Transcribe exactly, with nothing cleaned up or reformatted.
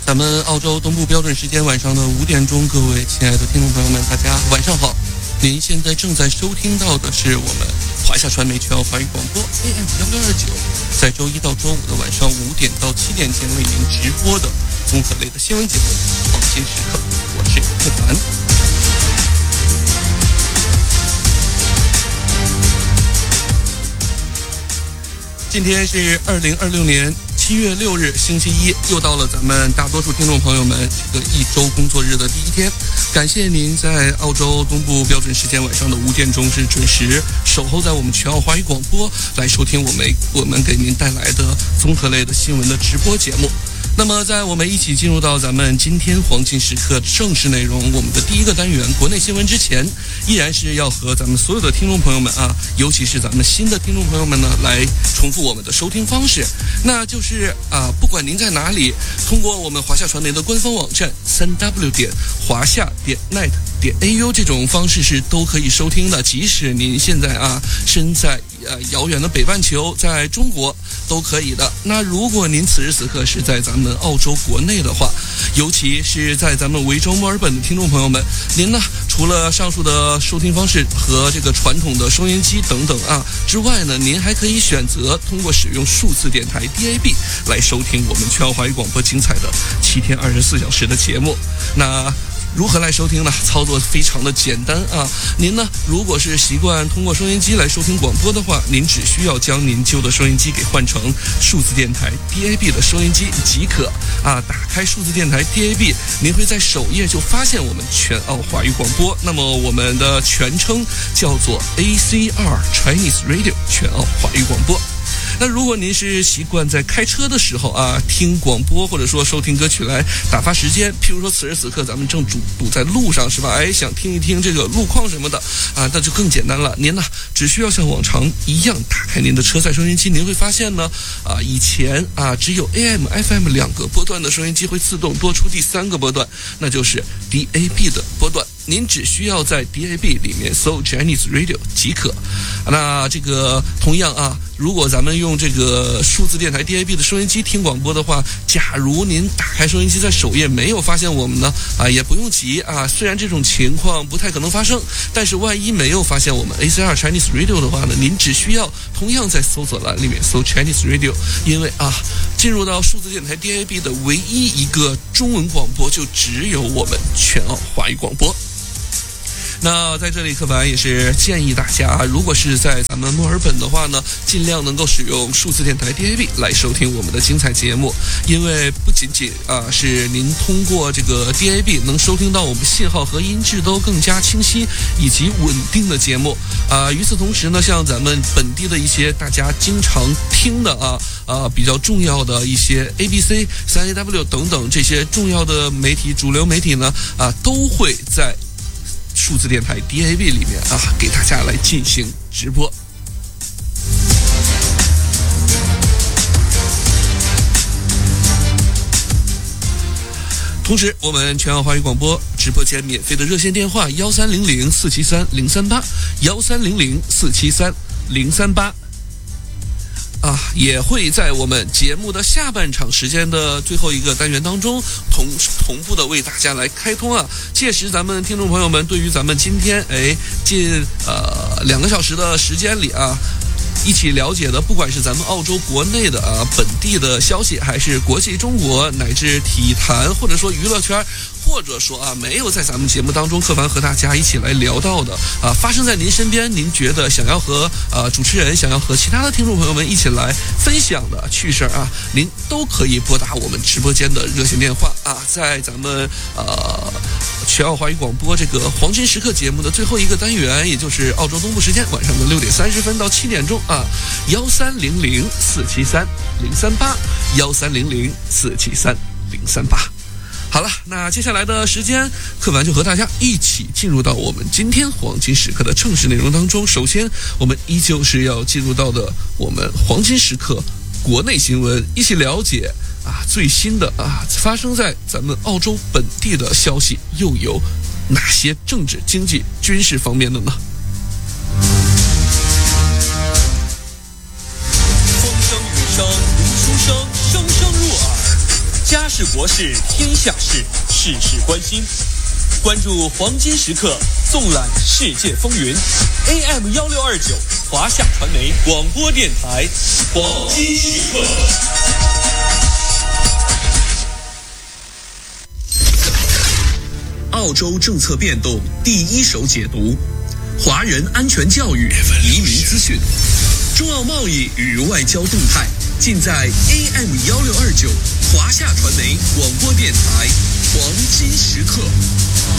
咱们澳洲东部标准时间晚上的五点钟，各位亲爱的听众朋友们，大家晚上好。您现在正在收听到的是我们华夏传媒全澳华语广播 A M 幺六二九，在周一到周五的晚上五点到七点前为您直播的综合类的新闻节目《黄金时刻》，我是柯凡。今天是二零二六年七月六日，星期一，又到了咱们大多数听众朋友们这个一周工作日的第一天。感谢您在澳洲东部标准时间晚上的五点钟是准时守候在我们全澳华语广播来收听我们我们给您带来的综合类的新闻的直播节目。那么在我们一起进入到咱们今天黄金时刻正式内容，我们的第一个单元国内新闻之前，依然是要和咱们所有的听众朋友们啊，尤其是咱们新的听众朋友们呢，来重复我们的收听方式，那就是啊，不管您在哪里，通过我们华夏传媒的官方网站三 w 点华夏点 net 点 a u 这种方式是都可以收听的，即使您现在啊身在呃遥远的北半球，在中国都可以的。那如果您此时此刻是在咱们澳洲国内的话，尤其是在咱们维州墨尔本的听众朋友们，您呢除了上述的收听方式和这个传统的收音机等等啊之外呢，您还可以选择通过使用数字电台 D A B 来收听我们全澳华语广播精彩的七天二十四小时的节目。那如何来收听呢？操作非常的简单啊！您呢，如果是习惯通过收音机来收听广播的话，您只需要将您旧的收音机给换成数字电台 D A B 的收音机即可啊。打开数字电台 D A B， 您会在首页就发现我们全澳华语广播。那么我们的全称叫做 A C R Chinese Radio 全澳华语广播。那如果您是习惯在开车的时候啊听广播或者说收听歌曲来打发时间，譬如说此时此刻咱们正堵堵在路上是吧？哎，想听一听这个路况什么的啊，那就更简单了。您呢只需要像往常一样打开您的车载收音机，您会发现呢啊以前啊只有 A M、F M 两个波段的收音机会自动多出第三个波段，那就是 D A B 的波段。您只需要在 D A B 里面搜 Chinese Radio 即可。那这个同样啊，如果咱们用这个数字电台 D A B 的收音机听广播的话，假如您打开收音机在首页没有发现我们呢，啊也不用急啊。虽然这种情况不太可能发生，但是万一没有发现我们 A C R Chinese Radio 的话呢，您只需要同样在搜索栏里面搜 Chinese Radio， 因为啊，进入到数字电台 D A B 的唯一一个中文广播就只有我们全澳华语广播。那在这里柯凡也是建议大家，如果是在咱们墨尔本的话呢，尽量能够使用数字电台 D A B 来收听我们的精彩节目，因为不仅仅啊是您通过这个 D A B 能收听到我们信号和音质都更加清晰以及稳定的节目啊，与此同时呢，像咱们本地的一些大家经常听的啊啊比较重要的一些 A B C、三 A W 等等这些重要的媒体主流媒体呢啊都会在数字电台 D A B 里面啊，给大家来进行直播。同时，我们全澳华语广播直播间免费的热线电话幺三零零四七三零三八幺三零零四七三零三八。啊，也会在我们节目的下半场时间的最后一个单元当中同同步的为大家来开通啊。届时咱们听众朋友们对于咱们今天哎近呃两个小时的时间里啊，一起了解的，不管是咱们澳洲国内的啊本地的消息，还是国际中国乃至体坛或者说娱乐圈，或者说啊没有在咱们节目当中柯凡和大家一起来聊到的啊，发生在您身边，您觉得想要和呃主持人想要和其他的听众朋友们一起来分享的趣事啊，您都可以拨打我们直播间的热线电话啊，在咱们呃全澳华语广播这个黄金时刻节目的最后一个单元，也就是澳洲东部时间晚上的六点三十分到七点钟啊，幺三零零四七三零三八幺三零零四七三零三八。好了，那接下来的时间，柯凡就和大家一起进入到我们今天黄金时刻的正式内容当中。首先，我们依旧是要进入到的我们黄金时刻国内新闻，一起了解啊最新的啊发生在咱们澳洲本地的消息又有哪些政治、经济、军事方面的呢？ 风声雨声如书声，声声入耳。家事国事天下事，事事关心。关注黄金时刻，纵览世界风云。A M 幺六二九，华夏传媒广播电台，黄金时刻。 澳洲政策变动第一手解读，华人安全教育、移民资讯，中澳贸易与外交动态，尽在 A M 幺六二九华夏传媒广播电台黄金时刻。